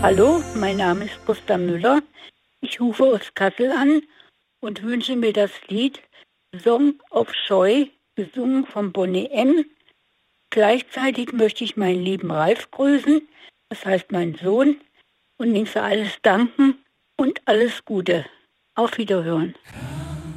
Hallo, mein Name ist Gustav Müller. Ich rufe aus Kassel an und wünsche mir das Lied Song of Joy, gesungen von Bonnie M. Gleichzeitig möchte ich meinen lieben Ralf grüßen, das heißt meinen Sohn, und ihm für alles danken und alles Gute. Auf Wiederhören.